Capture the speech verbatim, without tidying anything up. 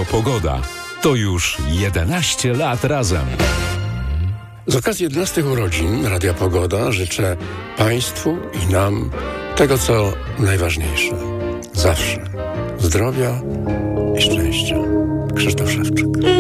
Radio Pogoda. To już jedenaście lat razem. Z okazji jedenastych urodzin Radia Pogoda życzę Państwu i nam tego, co najważniejsze. Zawsze zdrowia i szczęścia. Krzysztof Szewczyk.